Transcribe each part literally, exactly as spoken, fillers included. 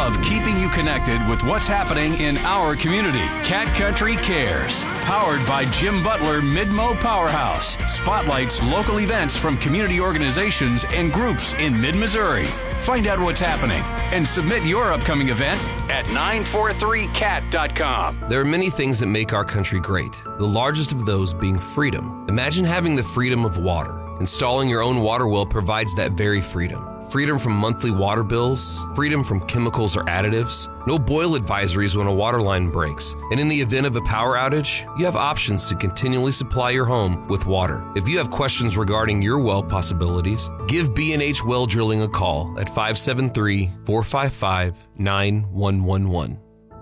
love keeping you connected with what's happening in our community. Cat Country Cares, powered by Jim Butler Mid-Mo Powerhouse, spotlights local events from community organizations and groups in mid-Missouri. Find out what's happening and submit your upcoming event at nine four three cat dot com. There are many things that make our country great, the largest of those being freedom. Imagine having the freedom of water. Installing your own water well provides that very freedom. Freedom from monthly water bills, freedom from chemicals or additives, no boil advisories when a water line breaks, and in the event of a power outage, you have options to continually supply your home with water. If you have questions regarding your well possibilities, give B and H Well Drilling a call at five seven three, four five five, nine one one one.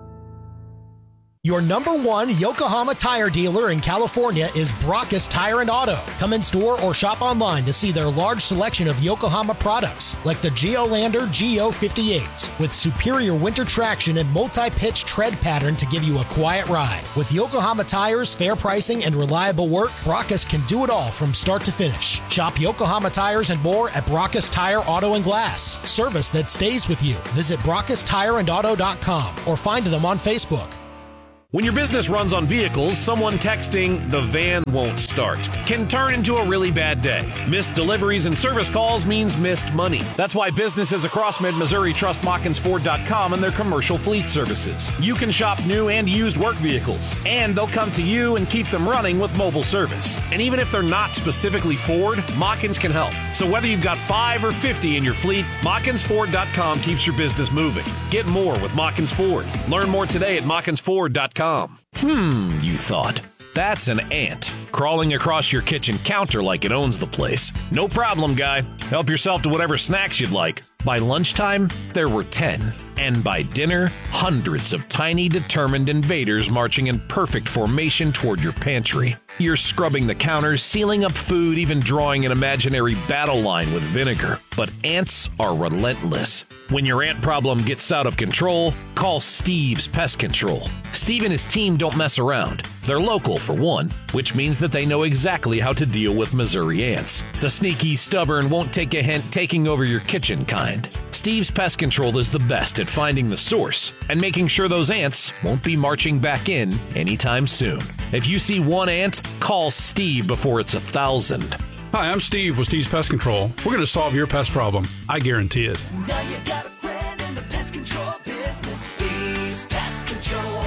Your number one Yokohama tire dealer in California is Brockus Tire and Auto. Come in store or shop online to see their large selection of Yokohama products, like the Geolander G O fifty-eight, with superior winter traction and multi-pitch tread pattern to give you a quiet ride. With Yokohama tires, fair pricing, and reliable work, Brockus can do it all from start to finish. Shop Yokohama tires and more at Brockus Tire, Auto, and Glass. Service that stays with you. Visit Brockus Tire and Auto dot com or find them on Facebook. When your business runs on vehicles, someone texting "the van won't start" can turn into a really bad day. Missed deliveries and service calls means missed money. That's why businesses across mid-Missouri trust Mockins Ford dot com and their commercial fleet services. You can shop new and used work vehicles, and they'll come to you and keep them running with mobile service. And even if they're not specifically Ford, Mockins can help. So whether you've got five or fifty in your fleet, Mockins Ford dot com keeps your business moving. Get more with Mockins Ford. Learn more today at Mockins Ford dot com. Hmm, you thought. That's an ant crawling across your kitchen counter like it owns the place. No problem, guy. Help yourself to whatever snacks you'd like. By lunchtime, there were ten. And by dinner, hundreds of tiny, determined invaders marching in perfect formation toward your pantry. You're scrubbing the counters, sealing up food, even drawing an imaginary battle line with vinegar. But ants are relentless. When your ant problem gets out of control, call Steve's Pest Control. Steve and his team don't mess around. They're local, for one, which means that they know exactly how to deal with Missouri ants. The sneaky, stubborn, won't take a hint, taking over your kitchen kind. Steve's Pest Control is the best at finding the source and making sure those ants won't be marching back in anytime soon. If you see one ant, call Steve before it's a thousand. Hi, I'm Steve with Steve's Pest Control. We're going to solve your pest problem. I guarantee it. Now you got a friend in the pest control business. Steve's Pest Control.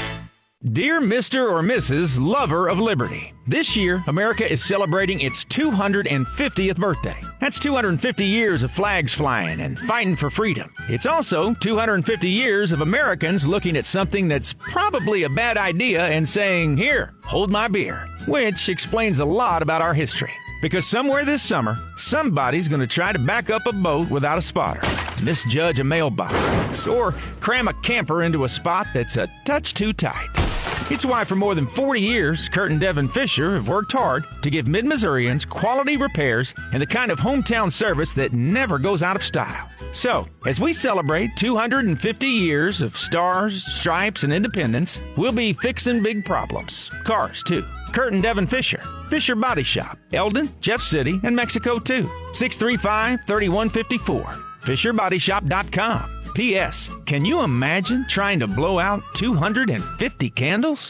Dear Mister or Missus Lover of Liberty, this year, America is celebrating its two hundred fiftieth birthday. That's two hundred fifty years of flags flying and fighting for freedom. It's also two hundred fifty years of Americans looking at something that's probably a bad idea and saying, "Here, hold my beer," which explains a lot about our history. Because somewhere this summer, somebody's going to try to back up a boat without a spotter, misjudge a mailbox, or cram a camper into a spot that's a touch too tight. It's why for more than forty years, Kurt and Devin Fisher have worked hard to give mid-Missourians quality repairs and the kind of hometown service that never goes out of style. So, as we celebrate two hundred fifty years of stars, stripes, and independence, we'll be fixing big problems. Cars, too. Kurt and Devin Fisher. Fisher Body Shop. Eldon, Jeff City, and Mexico, too. six three five, three one five four. Fisher Body Shop dot com. P S. Can you imagine trying to blow out two hundred fifty candles?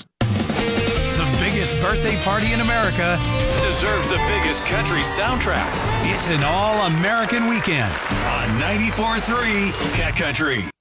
The biggest birthday party in America deserves the biggest country soundtrack. It's an all-American weekend on ninety-four point three Cat Country.